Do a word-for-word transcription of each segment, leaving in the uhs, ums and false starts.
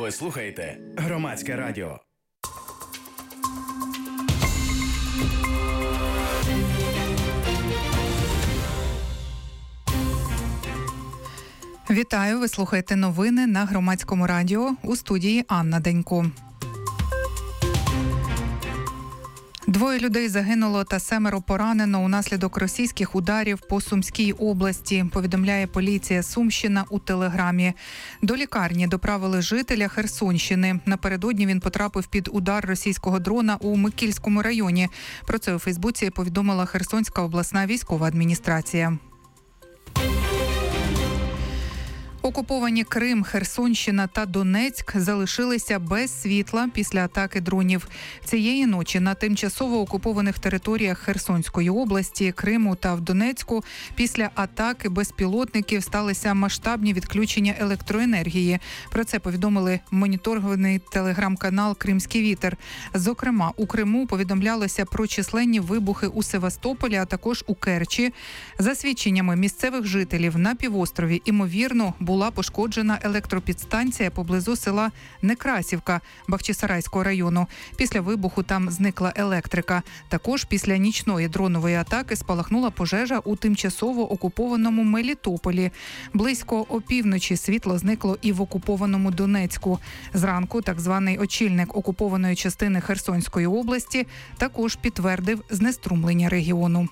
Ви слухаєте Громадське радіо. Вітаю, ви слухаєте новини на Громадському радіо, у студії Анна Денько. Двоє людей загинуло та семеро поранено унаслідок російських ударів по Сумській області, повідомляє поліція Сумщина у Телеграмі. До лікарні доправили жителя Херсонщини. Напередодні він потрапив під удар російського дрона у Микільському районі. Про це у Фейсбуці повідомила Херсонська обласна військова адміністрація. Окуповані Крим, Херсонщина та Донецьк залишилися без світла після атаки дронів. Цієї ночі на тимчасово окупованих територіях Херсонської області, Криму та в Донецьку після атаки безпілотників сталися масштабні відключення електроенергії. Про це повідомили моніторинговий телеграм-канал «Кримський вітер». Зокрема, у Криму повідомлялося про численні вибухи у Севастополі, а також у Керчі. За свідченнями місцевих жителів, на півострові, імовірно, була пошкоджена електропідстанція поблизу села Некрасівка Бахчисарайського району. Після вибуху там зникла електрика. Також після нічної дронової атаки спалахнула пожежа у тимчасово окупованому Мелітополі. Близько опівночі світло зникло і в окупованому Донецьку. Зранку так званий очільник окупованої частини Херсонської області також підтвердив знеструмлення регіону.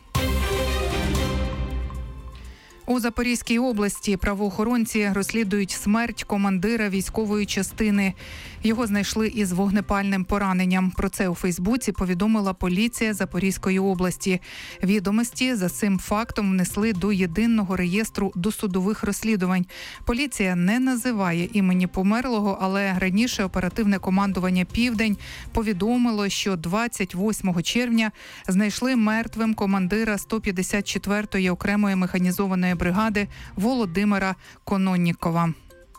У Запорізькій області правоохоронці розслідують смерть командира військової частини. Його знайшли із вогнепальним пораненням. Про це у Фейсбуці повідомила поліція Запорізької області. Відомості за цим фактом внесли до єдиного реєстру досудових розслідувань. Поліція не називає імені померлого, але раніше оперативне командування «Південь» повідомило, що двадцять восьмого червня знайшли мертвим командира сто п'ятдесят четвертої окремої механізованої бригади Володимира Кононнікова.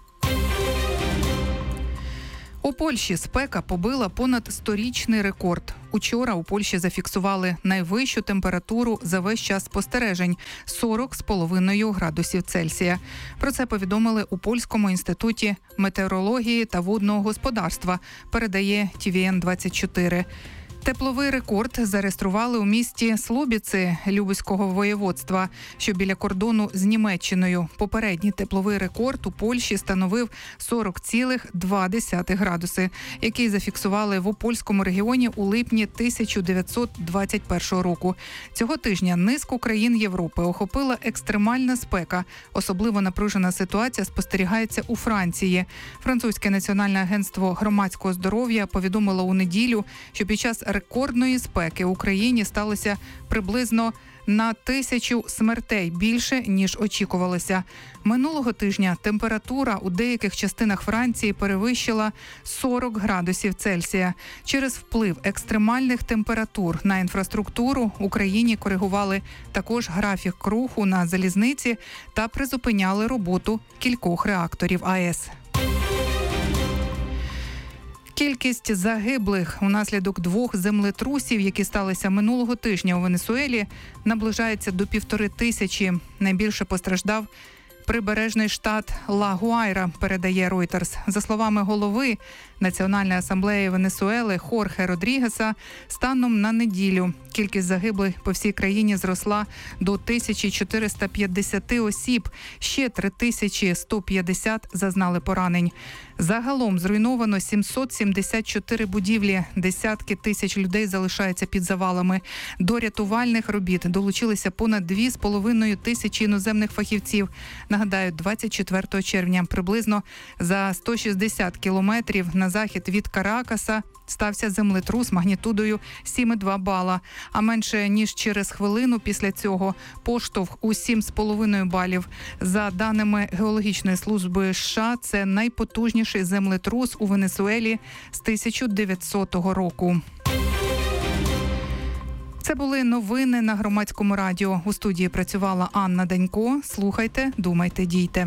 У Польщі спека побила понад сторічний рекорд. Учора у Польщі зафіксували найвищу температуру за весь час спостережень – сорок з половиною градусів Цельсія. Про це повідомили у Польському інституті метеорології та водного господарства, передає Ті Ві Ен двадцять чотири. Тепловий рекорд зареєстрували у місті Слобідці Любузького воєводства, що біля кордону з Німеччиною. Попередній тепловий рекорд у Польщі становив сорок цілих два десятих градуси, який зафіксували в Опольському регіоні у липні тисяча дев'ятсот двадцять першого року. Цього тижня низку країн Європи охопила екстремальна спека. Особливо напружена ситуація спостерігається у Франції. Французьке національне агентство громадського здоров'я повідомило у неділю, що під час рекордної спеки в Україні сталося приблизно на тисячу смертей більше, ніж очікувалося. Минулого тижня температура у деяких частинах Франції перевищила сорок градусів Цельсія. Через вплив екстремальних температур на інфраструктуру в Україні коригували також графік руху на залізниці та призупиняли роботу кількох реакторів А Е С. Кількість загиблих унаслідок двох землетрусів, які сталися минулого тижня у Венесуелі, наближається до півтори тисячі. Найбільше постраждав прибережний штат Ла-Гуайра, передає Reuters. За словами голови Національної асамблеї Венесуели Хорхе Родрігеса, станом на неділю кількість загиблих по всій країні зросла до тисяча чотириста п'ятдесят осіб, ще три тисячі сто п'ятдесят зазнали поранень. Загалом зруйновано сімсот сімдесят чотири будівлі, десятки тисяч людей залишаються під завалами. До рятувальних робіт долучилися понад дві з половиною тисячі іноземних фахівців. Нагадаю, двадцять четвертого червня приблизно за сто шістдесят кілометрів на захід від Каракаса стався землетрус магнітудою сім цілих два бала. А менше ніж через хвилину після цього поштовх у сім з половиною балів. За даними Геологічної служби США, це найпотужніший землетрус у Венесуелі з тисяча дев'ятсотого року. Це були новини на Громадському радіо. У студії працювала Анна Денько. Слухайте, думайте, дійте.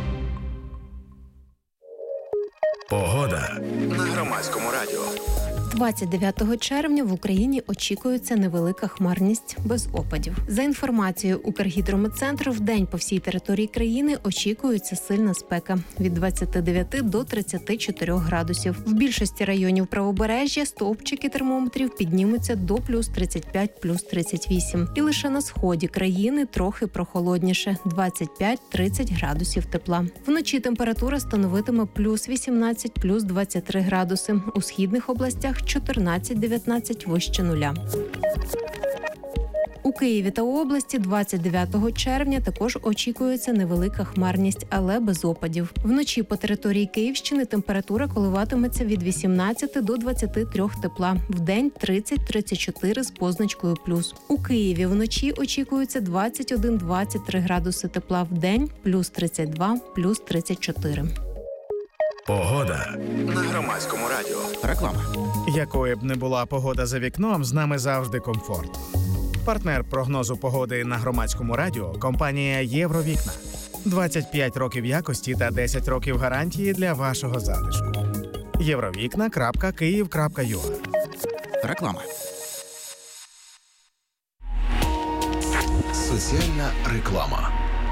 Погода на Громадському радіо. двадцять дев'ятого червня в Україні очікується невелика хмарність без опадів. За інформацією Укргідрометцентру, в день по всій території країни очікується сильна спека – від двадцяти дев'яти до тридцяти чотирьох градусів. В більшості районів правобережжя стовпчики термометрів піднімуться до плюс тридцять п'ять, плюс тридцять вісім. І лише на сході країни трохи прохолодніше – двадцять п'ять - тридцять градусів тепла. Вночі температура становитиме плюс вісімнадцять, плюс двадцять три градуси. У східних областях чотирнадцять - дев'ятнадцять вище нуля. У Києві та області двадцять дев'ятого червня також очікується невелика хмарність, але без опадів. Вночі по території Київщини температура коливатиметься від вісімнадцяти до двадцяти трьох тепла. Вдень тридцять - тридцять чотири з позначкою плюс. У Києві вночі очікується двадцять один - двадцять три градуси тепла. Вдень плюс тридцять два, плюс тридцять чотири. Погода на Громадському радіо. Реклама. Якою б не була погода за вікном, з нами завжди комфорт. Партнер прогнозу погоди на Громадському радіо – компанія «Євровікна». двадцять п'ять років якості та десять років гарантії для вашого затишку. євровікна крапка київ крапка ю а. Реклама. Соціальна реклама.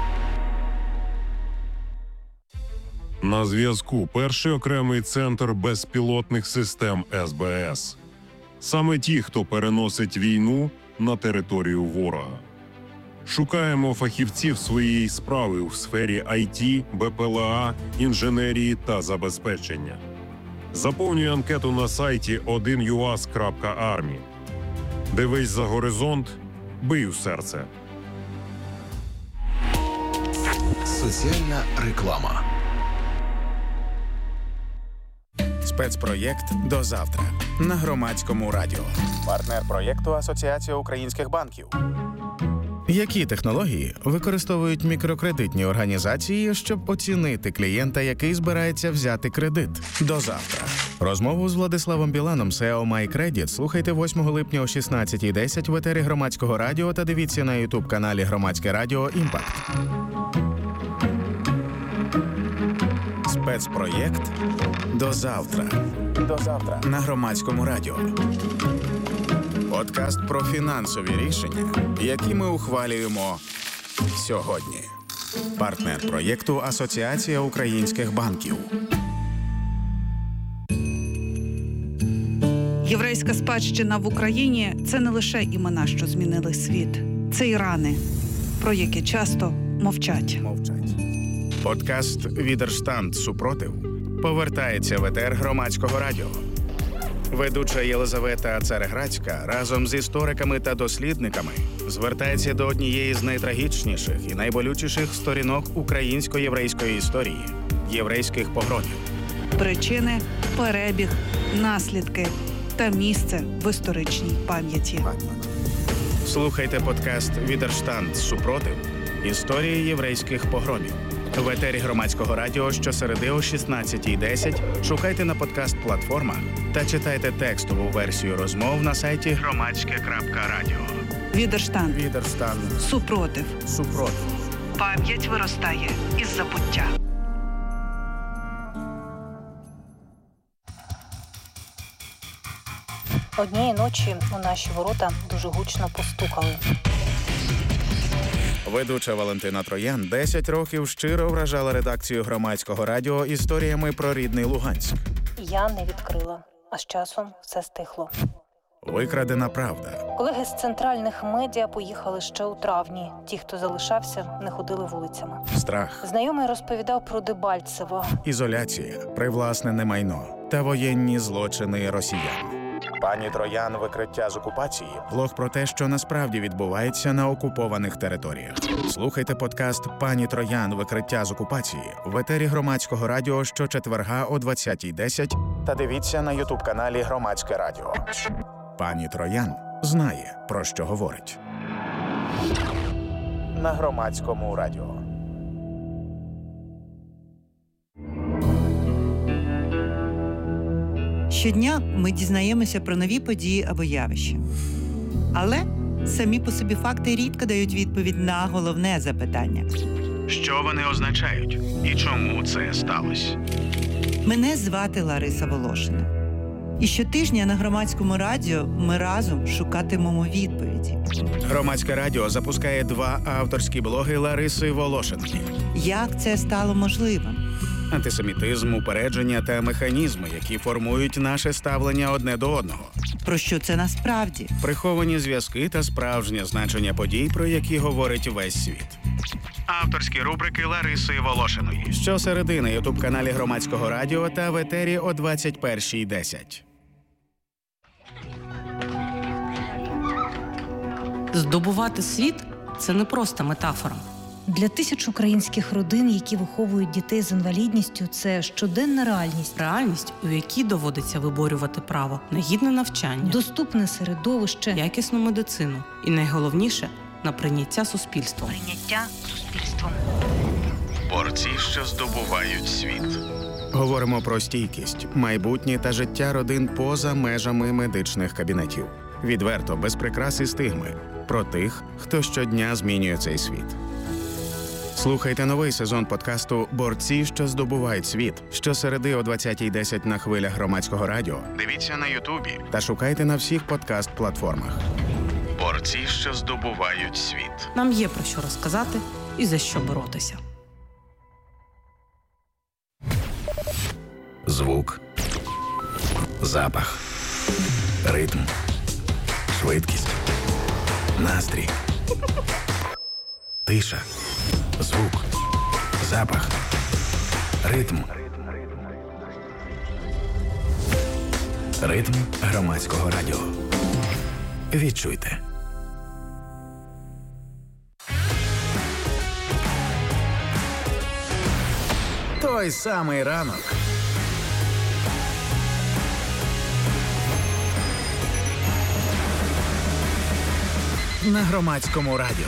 На зв'язку перший окремий центр безпілотних систем ес бе ес. Саме ті, хто переносить війну на територію ворога. Шукаємо фахівців своєї справи у сфері ай ті, бе пе ел а, інженерії та забезпечення. Заповнюй анкету на сайті один ю ас крапка армі. Дивись за горизонт, бий у серце. Соціальна реклама. Спецпроєкт «До завтра» на Громадському радіо. Партнер проєкту – Асоціація українських банків. Які технології використовують мікрокредитні організації, щоб оцінити клієнта, який збирається взяти кредит? До завтра. Розмову з Владиславом Біланом, сі і о MyCredit, слухайте восьмого липня о шістнадцятій десять в етері Громадського радіо та дивіться на ютуб-каналі Громадське радіо «Імпакт». Спецпроєкт «До завтра». До завтра на Громадському радіо. Подкаст про фінансові рішення, які ми ухвалюємо сьогодні. Партнер проєкту – Асоціація українських банків. Єврейська спадщина в Україні – це не лише імена, що змінили світ. Це і рани, про які часто мовчать. Мовчать. Подкаст «Відерштанд. Супротив» повертається в етер Громадського радіо. Ведуча Єлизавета Цареградська разом з істориками та дослідниками звертається до однієї з найтрагічніших і найболючіших сторінок українсько-єврейської історії – єврейських погромів. Причини, перебіг, наслідки та місце в історичній пам'яті. Слухайте подкаст «Відерштанд. Супротив. Історії єврейських погромів». В етері Громадського радіо щосереди о шістнадцятій десять шукайте на подкаст-платформах та читайте текстову версію розмов на сайті громадське крапка радіо. Відерштанд. Відерштанд. Супротив. Супротив. Пам'ять виростає із забуття. Однієї ночі у наші ворота дуже гучно постукали. Ведуча Валентина Троян десять років щиро вражала редакцію Громадського радіо історіями про рідний Луганськ. Я не відкрила, а з часом все стихло. Викрадена правда. Колеги з центральних медіа поїхали ще у травні. Ті, хто залишався, не ходили вулицями. Страх. Знайомий розповідав про Дебальцево. Ізоляція, привласнене майно та воєнні злочини росіян. Пані Троян «Викриття з окупації» – блог про те, що насправді відбувається на окупованих територіях. Слухайте подкаст «Пані Троян. Викриття з окупації» в етері Громадського радіо щочетверга о двадцятій десять та дивіться на ютуб-каналі Громадське радіо. Пані Троян знає, про що говорить. На Громадському радіо. Щодня ми дізнаємося про нові події або явища. Але самі по собі факти рідко дають відповідь на головне запитання. Що вони означають? І чому це сталося? Мене звати Лариса Волошина. І щотижня на Громадському радіо ми разом шукатимемо відповіді. Громадське радіо запускає два авторські блоги Лариси Волошиної. Як це стало можливим? Антисемітизм, упередження та механізми, які формують наше ставлення одне до одного. Про що це насправді? Приховані зв'язки та справжнє значення подій, про які говорить весь світ. Авторські рубрики Лариси Волошиної. Щосереди на ютуб-каналі Громадського радіо та в етері о двадцять першій десять. Здобувати світ – це не просто метафора. Для тисяч українських родин, які виховують дітей з інвалідністю, це щоденна реальність. Реальність, у якій доводиться виборювати право на гідне навчання, доступне середовище, якісну медицину і, найголовніше, на прийняття суспільством. Прийняття суспільством. Борці, що здобувають світ. Говоримо про стійкість, майбутнє та життя родин поза межами медичних кабінетів. Відверто, без прикрас і стигми. Про тих, хто щодня змінює цей світ. Слухайте новий сезон подкасту «Борці, що здобувають світ» щосереди о двадцятій десять на хвилях Громадського радіо. Дивіться на Ютубі та шукайте на всіх подкаст-платформах. Борці, що здобувають світ. Нам є про що розказати і за що боротися. Звук, запах, ритм, швидкість, настрій, тиша, звук, запах, ритм. Ритм Громадського радіо. Відчуйте. Той самий ранок. На Громадському радіо.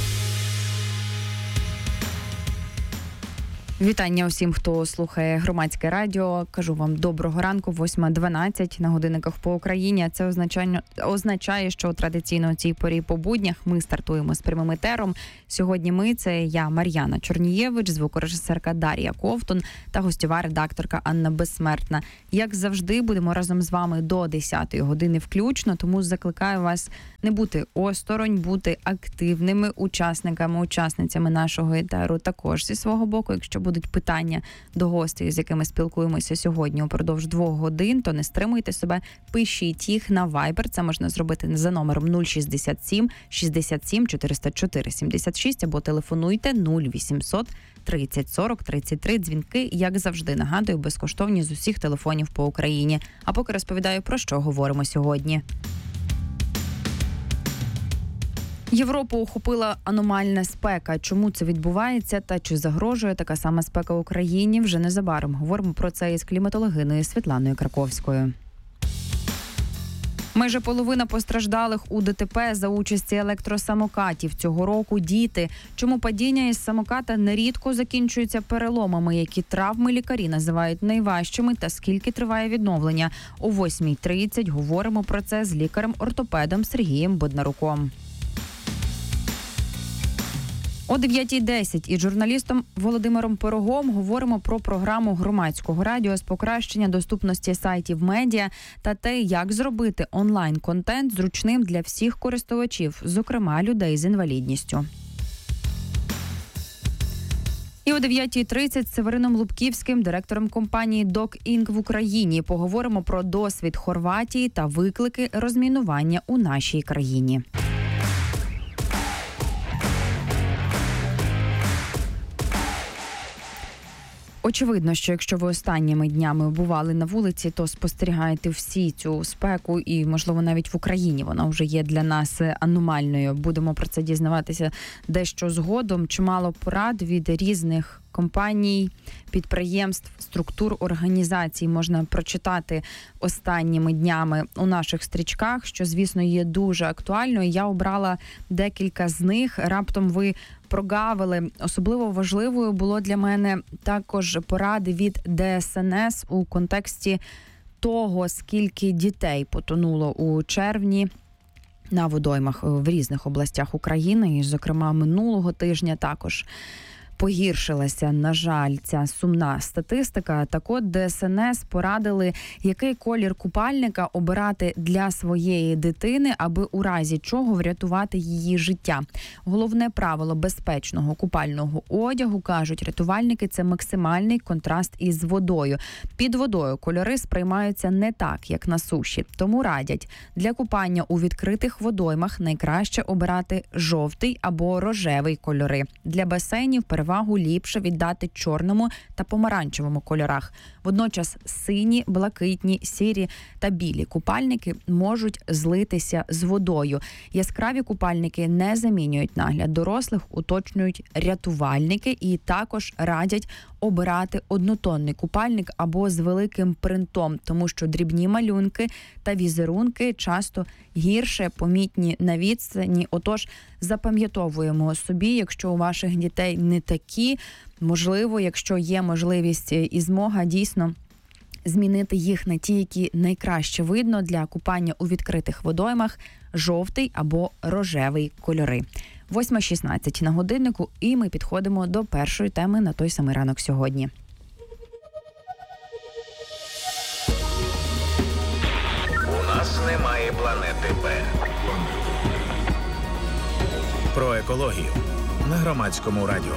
Вітання усім, хто слухає Громадське радіо. Кажу вам доброго ранку, восьма дванадцять на годинниках по Україні. Це означає, означає, що традиційно у цій порі по буднях ми стартуємо з прямим етером. Сьогодні ми – це я, Мар'яна Чорнієвич, звукорежисерка Дар'я Ковтун та гостьова редакторка Анна Безсмертна. Як завжди, будемо разом з вами до десятої години включно, тому закликаю вас не бути осторонь, бути активними учасниками, учасницями нашого етеру також зі свого боку. Якщо будуть питання до гостей, з якими спілкуємося сьогодні упродовж двох годин, то не стримуйте себе, пишіть їх на Viber. Це можна зробити за номером нуль шістдесят сім шістдесят сім чотириста чотири сімдесят шість або телефонуйте нуль вісімсот тридцять сорок тридцять три. Дзвінки, як завжди, нагадую, безкоштовні з усіх телефонів по Україні. А поки розповідаю, про що говоримо сьогодні. Європу охопила аномальна спека. Чому це відбувається та чи загрожує така сама спека Україні? Вже незабаром говоримо про це із кліматологиною Світланою Краковською. Майже половина постраждалих у ДТП за участі електросамокатів. Цього року діти. Чому падіння із самоката нерідко закінчуються переломами, які травми лікарі називають найважчими, та скільки триває відновлення? О восьмій тридцять говоримо про це з лікарем-ортопедом Сергієм Боднаруком. О дев'ятій десять із журналістом Володимиром Пирогом говоримо про програму Громадського радіо з покращення доступності сайтів медіа та те, як зробити онлайн-контент зручним для всіх користувачів, зокрема людей з інвалідністю. І о дев'ятій тридцять з Северином Лубківським, директором компанії Док Інк в Україні, поговоримо про досвід Хорватії та виклики розмінування у нашій країні. Очевидно, що якщо ви останніми днями бували на вулиці, то спостерігаєте всі цю спеку і, можливо, навіть в Україні вона вже є для нас аномальною. Будемо про це дізнаватися дещо згодом. Чимало порад від різних компаній, підприємств, структур, організацій можна прочитати останніми днями у наших стрічках, що, звісно, є дуже актуальною. Я обрала декілька з них. Раптом ви прогавили. Особливо важливою було для мене також поради від Де Ес Ен Ес у контексті того, скільки дітей потонуло у червні на водоймах в різних областях України, і, зокрема, минулого тижня також. погіршилася, на жаль, ця сумна статистика. Так от Де Ес Ен Ес порадили, який колір купальника обирати для своєї дитини, аби у разі чого врятувати її життя. Головне правило безпечного купального одягу, кажуть рятувальники, це максимальний контраст із водою. Під водою кольори сприймаються не так, як на суші. Тому радять, для купання у відкритих водоймах найкраще обирати жовтий або рожевий кольори. Для басейнів перевагу ліпше віддати чорному та помаранчевому кольорах. Водночас сині, блакитні, сірі та білі купальники можуть злитися з водою. Яскраві купальники не замінюють нагляд дорослих, уточнюють рятувальники, і також радять обирати однотонний купальник або з великим принтом, тому що дрібні малюнки та візерунки часто гірше помітні на відстані. Отож, запам'ятовуємо собі, якщо у ваших дітей не такі, можливо, якщо є можливість і змога, дійсно змінити їх на ті, які найкраще видно для купання у відкритих водоймах, жовтий або рожевий кольори. восьма шістнадцять на годиннику, і ми підходимо до першої теми на той самий ранок сьогодні. У нас немає планети Б. Про екологію на Громадському радіо.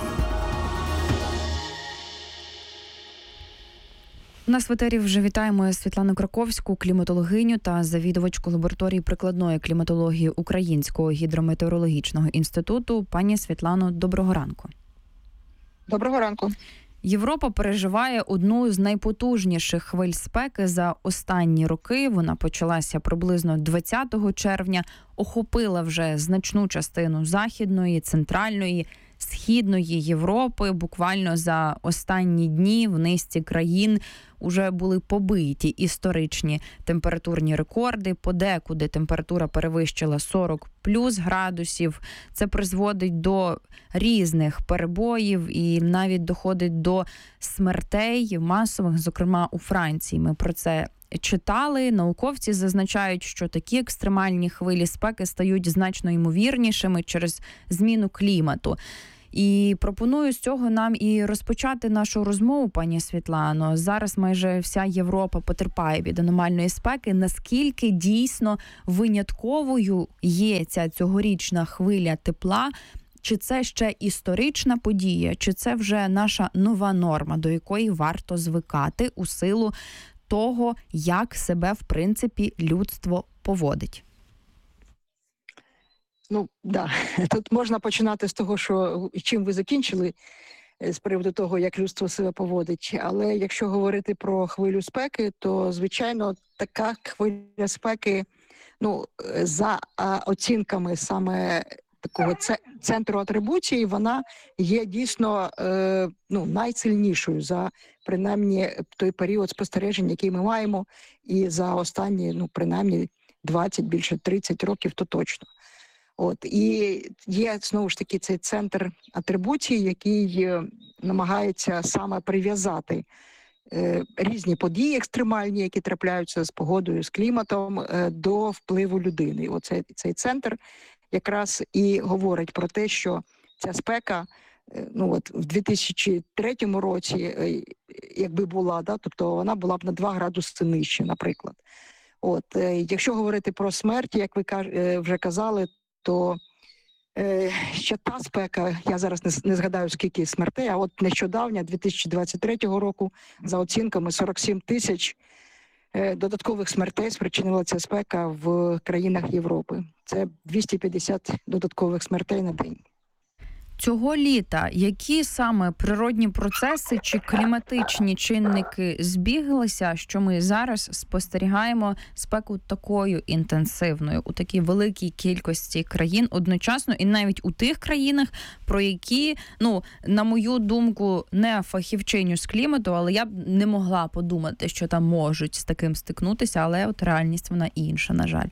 У нас в етері вже вітаємо Світлану Краковську, кліматологиню та завідувачку лабораторії прикладної кліматології Українського гідрометеорологічного інституту. Пані Світлано, доброго ранку. Доброго ранку. Європа переживає одну з найпотужніших хвиль спеки за останні роки. Вона почалася приблизно двадцятого червня, охопила вже значну частину Західної, Центральної, Східної Європи. Буквально за останні дні в низці країн уже були побиті історичні температурні рекорди. Подекуди температура перевищила сорок плюс градусів. Це призводить до різних перебоїв і навіть доходить до смертей масових, зокрема у Франції. Ми про це читали. Науковці зазначають, що такі екстремальні хвилі спеки стають значно ймовірнішими через зміну клімату. І пропоную з цього нам і розпочати нашу розмову, пані Світлано. Зараз майже вся Європа потерпає від аномальної спеки. Наскільки дійсно винятковою є ця цьогорічна хвиля тепла? Чи це ще історична подія, чи це вже наша нова норма, до якої варто звикати у силу того, як себе, в принципі, людство поводить? Ну, да. Тут можна починати з того, що чим ви закінчили, з приводу того, як людство себе поводить. Але якщо говорити про хвилю спеки, то, звичайно, така хвиля спеки, ну, за оцінками саме такого центру атрибуції, вона є дійсно е, ну, найсильнішою за, принаймні, той період спостережень, який ми маємо, і за останні, ну, принаймні, двадцять, більше тридцять років, то точно. От, і є, знову ж таки, цей центр атрибуції, який намагається саме прив'язати е, різні події екстремальні, які трапляються з погодою, з кліматом, е, до впливу людини. Оце, цей центр якраз і говорить про те, що ця спека, е, ну от в дві тисячі третьому році, е, якби була, да, тобто вона була б на два градуси нижче, наприклад. От, е, якщо говорити про смерть, як ви каж, е, вже казали, то е, ще та спека, я зараз не, не згадаю, скільки смертей, а от нещодавня, дві тисячі двадцять третього року, за оцінками сорок сім тисяч е, додаткових смертей спричинила ця спека в країнах Європи. Це двісті п'ятдесят додаткових смертей на день. Цього літа які саме природні процеси чи кліматичні чинники збіглися, що ми зараз спостерігаємо спеку такою інтенсивною у такій великій кількості країн одночасно, і навіть у тих країнах, про які, ну, на мою думку, не фахівчиню з клімату, але я б не могла подумати, що там можуть з таким стикнутися, але от реальність вона інша, на жаль.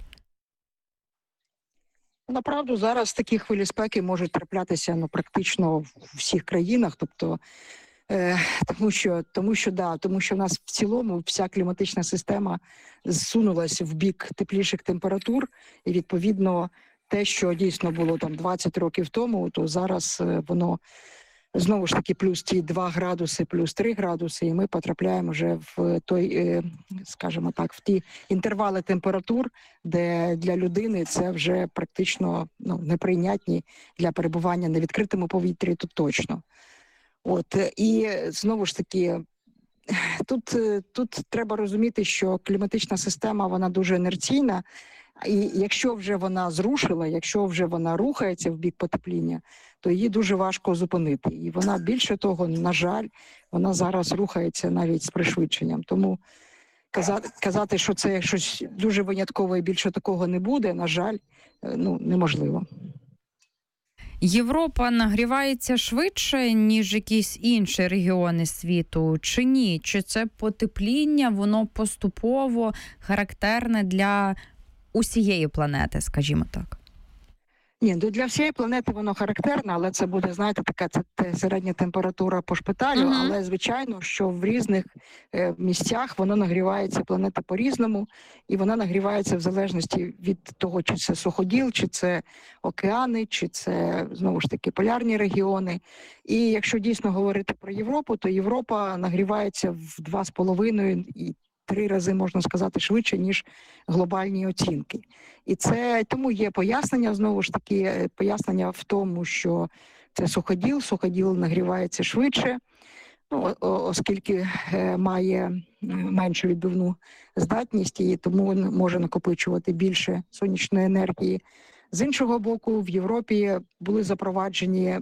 Направду, зараз такі хвилі спеки можуть траплятися, ну, практично в всіх країнах, тобто, е, тому що, тому що, да, тому що в нас в цілому вся кліматична система зсунулась в бік тепліших температур, і відповідно те, що дійсно було там двадцять років тому, то зараз е, воно знову ж таки плюс ті два градуси, плюс три градуси, і ми потрапляємо вже в той, скажімо так, в ті інтервали температур, де для людини це вже практично ну, неприйнятні для перебування на відкритому повітрі, тут точно. От, і знову ж таки, тут, тут треба розуміти, що кліматична система, вона дуже інерційна, і якщо вже вона зрушила, якщо вже вона рухається в бік потепління, то її дуже важко зупинити. І вона, більше того, на жаль, вона зараз рухається навіть з пришвидшенням. Тому казати, казати, що це щось дуже виняткове і більше такого не буде, на жаль, ну, неможливо. Європа нагрівається швидше, ніж якісь інші регіони світу, чи ні? Чи це потепління, воно поступово характерне для усієї планети, скажімо так? Ні, для всієї планети воно характерне, але це буде, знаєте, така це, це середня температура по шпиталю, uh-huh. але, звичайно, що в різних е, місцях воно нагрівається, планета по-різному, і вона нагрівається в залежності від того, чи це суходіл, чи це океани, чи це, знову ж таки, полярні регіони. І якщо дійсно говорити про Європу, то Європа нагрівається в два з половиною і три рази, можна сказати, швидше, ніж глобальні оцінки. І це тому є пояснення, знову ж таки, пояснення в тому, що це суходіл, суходіл нагрівається швидше, ну, оскільки має меншу відбивну здатність і тому може накопичувати більше сонячної енергії. З іншого боку, в Європі були запроваджені,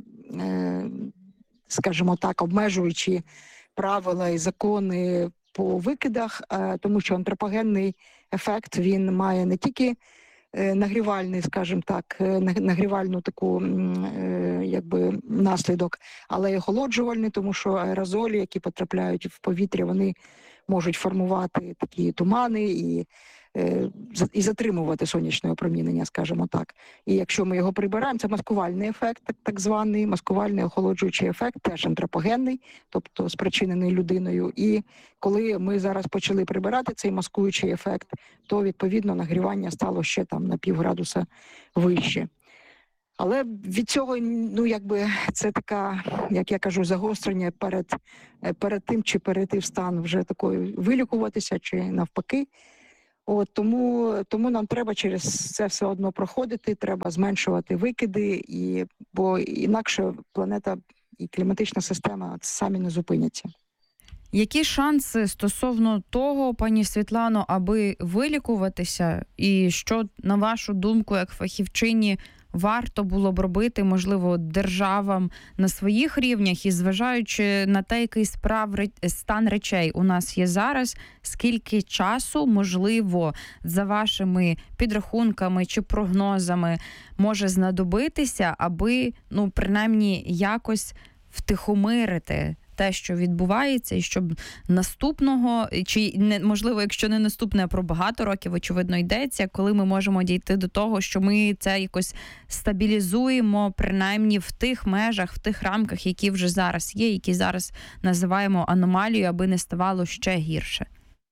скажімо так, обмежуючі правила і закони по викидах, тому що антропогенний ефект, він має не тільки нагрівальний, скажімо так, нагрівальну таку, якби, наслідок, але й охолоджувальний, тому що аерозолі, які потрапляють в повітря, вони можуть формувати такі тумани і, і затримувати сонячне опромінення, скажімо так. І якщо ми його прибираємо, це маскувальний ефект, так, так званий, маскувальний охолоджуючий ефект, теж антропогенний, тобто спричинений людиною. І коли ми зараз почали прибирати цей маскуючий ефект, то, відповідно, нагрівання стало ще там на пів градуса вище. Але від цього, ну, якби, це така, як я кажу, загострення перед, перед тим, чи перейти в стан вже такою вилікуватися, чи навпаки. От, тому, тому нам треба через це все одно проходити, треба зменшувати викиди, і, бо інакше планета і кліматична система самі не зупиняться. Які шанси стосовно того, пані Світлано, аби вилікуватися, і що, на вашу думку, як фахівчині, варто було б робити, можливо, державам на своїх рівнях, і зважаючи на те, який справ стан речей у нас є зараз, скільки часу, можливо, за вашими підрахунками чи прогнозами може знадобитися, аби, ну, принаймні, якось втихомирити те, що відбувається, і щоб наступного, чи не, можливо, якщо не наступне, а про багато років, очевидно, йдеться, коли ми можемо дійти до того, що ми це якось стабілізуємо, принаймні в тих межах, в тих рамках, які вже зараз є, які зараз називаємо аномалією, аби не ставало ще гірше.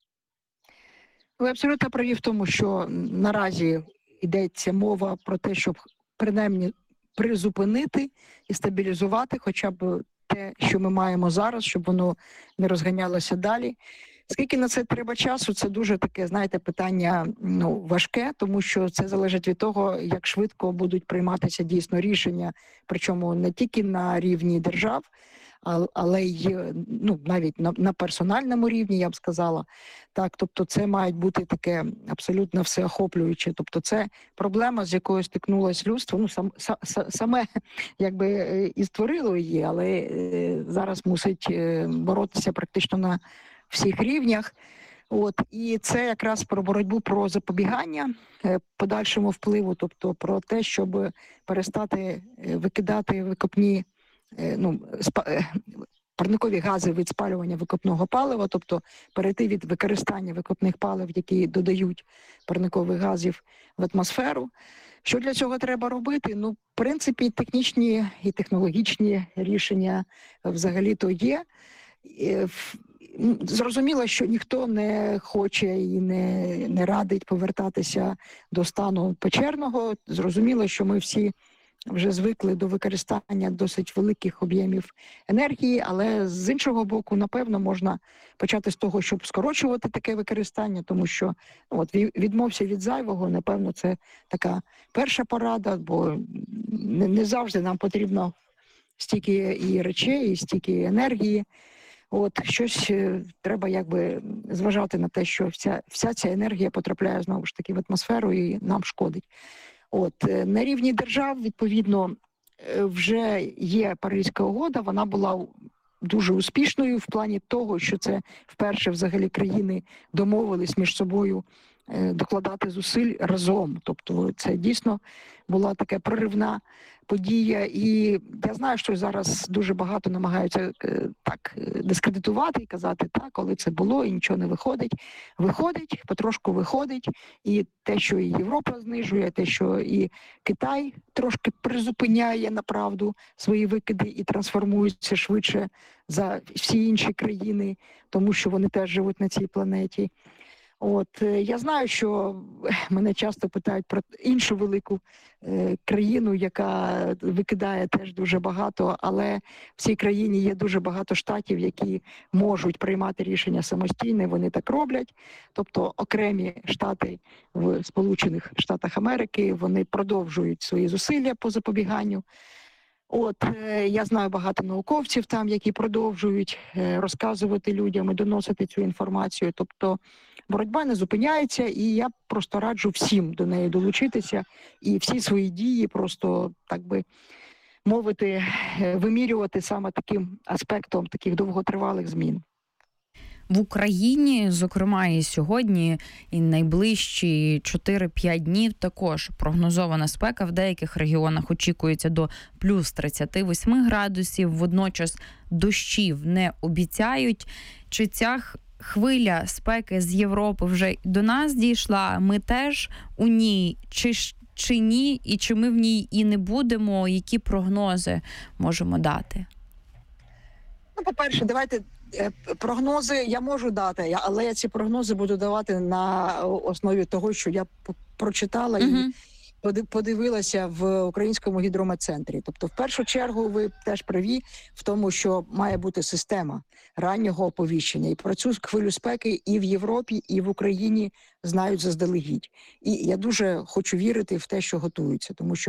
Ви абсолютно праві в тому, що наразі йдеться мова про те, щоб принаймні призупинити і стабілізувати хоча б те, що ми маємо зараз, щоб воно не розганялося далі. Скільки на це треба часу, це дуже таке, знаєте, питання, ну, важке, тому що це залежить від того, як швидко будуть прийматися дійсно рішення, причому не тільки на рівні держав, але й, ну, навіть на, на персональному рівні, я б сказала. Так, тобто це має бути таке абсолютно всеохоплююче. Тобто це проблема, з якою стикнулось людство, ну, сам, са, саме, якби, і створило її, але е, зараз мусить е, боротися практично на всіх рівнях. От, і це якраз про боротьбу, про запобігання е, подальшому впливу, тобто про те, щоб перестати е, викидати викопні, ну, парникові гази від спалювання викопного палива, тобто перейти від використання викопних палив, які додають парникових газів в атмосферу. Що для цього треба робити? Ну, в принципі, технічні і технологічні рішення взагалі-то є. Зрозуміло, що ніхто не хоче і не, не радить повертатися до стану печерного. Зрозуміло, що ми всі вже звикли до використання досить великих об'ємів енергії, але з іншого боку, напевно, можна почати з того, щоб скорочувати таке використання, тому що ну, от, відмовся від зайвого, напевно, це така перша порада, бо не, не завжди нам потрібно стільки і речей, і стільки енергії. От, щось треба якби зважати на те, що вся, вся ця енергія потрапляє знову ж таки в атмосферу і нам шкодить. От, на рівні держав, відповідно, вже є Паризька угода, вона була дуже успішною в плані того, що це вперше взагалі країни домовились між собою докладати зусиль разом. Тобто це дійсно була така проривна подія. І я знаю, що зараз дуже багато намагаються так дискредитувати і казати, так, коли це було і нічого не виходить. Виходить, потрошку виходить. І те, що і Європа знижує, те, що і Китай трошки призупиняє направду свої викиди і трансформується швидше за всі інші країни, тому що вони теж живуть на цій планеті. От, я знаю, що мене часто питають про іншу велику е, країну, яка викидає теж дуже багато, але в цій країні є дуже багато штатів, які можуть приймати рішення самостійно, вони так роблять. Тобто окремі штати в Сполучених Штатах Америки, вони продовжують свої зусилля по запобіганню. От, е, я знаю багато науковців там, які продовжують е, розказувати людям і доносити цю інформацію. Тобто боротьба не зупиняється, і я просто раджу всім до неї долучитися і всі свої дії просто, так би мовити, е, вимірювати саме таким аспектом таких довготривалих змін. В Україні, зокрема, і сьогодні, і найближчі чотири-п'ять днів також прогнозована спека. В деяких регіонах очікується до плюс тридцять вісім градусів. Водночас дощів не обіцяють. Чи ця хвиля спеки з Європи вже до нас дійшла? Ми теж у ній? Чи, чи ні? І чи ми в ній і не будемо? Які прогнози можемо дати? Ну, по-перше, давайте прогнози я можу дати, але я ці прогнози буду давати на основі того, що я прочитала uh-huh. і подивилася в Українському гідрометцентрі. Тобто, в першу чергу, ви теж праві в тому, що має бути система раннього оповіщення. І про цю хвилю спеки і в Європі, і в Україні знають заздалегідь. І я дуже хочу вірити в те, що готуються, тому що